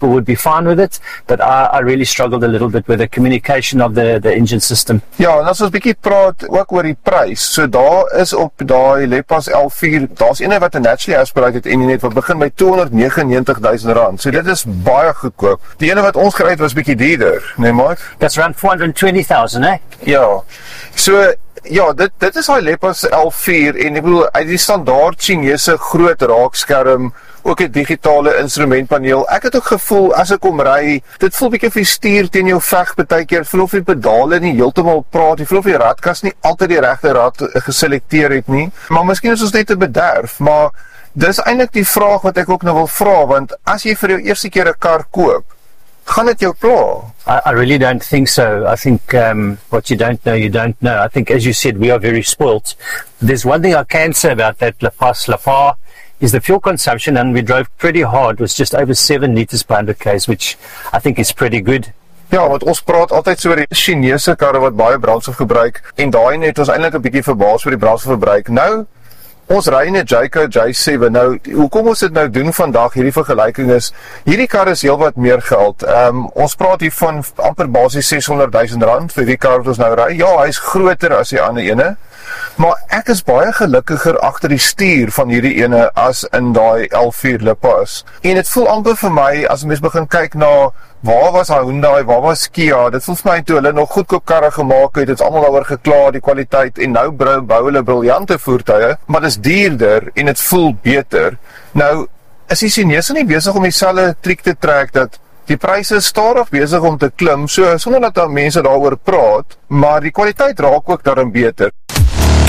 people would be fine with it, but I really struggled a little bit with the communication of the engine system. Ja, en as ons bietjie praat ook oor die prys. So daar is op daai Lepas L4, daar's ene wat 'n naturally aspirated engine het wat begin by R299,000. So dit is baie goedkoop. Die ene wat ons gery het was bietjie duurder, nee Mike? That's around 420,000, eh? Ja. So ja, dit is daai Lepas L4 en ek bedoel uit die standaard Chinese groot raakskerm, ook 'n digitale instrumentpaneel. Ek het ook gevoel as ek kom ry, dit voel bietjie of jy stuur teen jou veg partykeer, voel of die pedale nie heeltemal praat, jy voel of die radkas nie altyd die regte rad geselekteer het nie. Maar miskien is ons net te bederf, maar dis eintlik die vraag wat ek ook nou wil vra, want as jy vir jou eerste keer 'n kar koop, gaan dit jou pla? I really don't think so. I think what you don't know, you don't know. I think, as you said, we are very spoilt. There's one thing I can say about that Lafar is the fuel consumption, and we drove pretty hard. It was just over 7 liters per 100 k's, which I think is pretty good. Ja, want ons praat altyd so oor die Chinese karre wat baie brandstof gebruik, en daai net ons eintlik 'n bietjie verbaas oor die brandstofverbruik. Nou, ons ry net Jayco J7. Nou, hoekom ons dit nou doen vandag, hierdie vergelyking is, hierdie kar is heelwat meer geld. Ons praat hier van amper basies R600,000 vir die kar wat ons nou ry. Ja, hy's groter as die ander ene, maar ek is baie gelukkiger agter die stuur van hierdie ene as in daai L4 Lepas. En dit voel amper vir my, as mens begin kyk na waar was Hyundai, waar was Kia, dit voel vir my toe hulle nog goedkoop karre gemaak het, dit is allemaal daaroor gekla, die kwaliteit, en nou bou hulle briljante voertuie, maar dit is duurder en dit voel beter. Nou, is die Chinese nie besig om dieselfde triek te trek, dat die pryse is stadig besig om te klim, so sonder dat daar mense daaroor praat, maar die kwaliteit raak ook daarin beter.